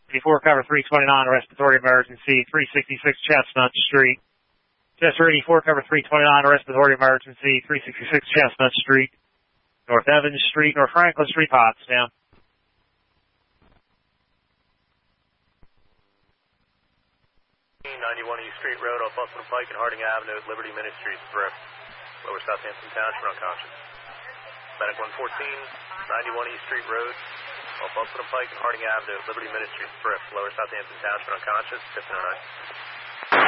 84, cover 329, respiratory emergency, 366 Chestnut Street. Chester 84, cover 329, respiratory emergency, 366 Chestnut Street. North Evans Street, North Franklin Street, Pottstown. 91 East Street Road off Buffalo Pike and Harding Avenue at Liberty Ministries, Thrift. Lower Southampton Township, unconscious. Medic 114, 91 East Street Road off Buffalo Pike and Harding Avenue at Liberty Ministries, Thrift. Lower Southampton Township, unconscious, 1509.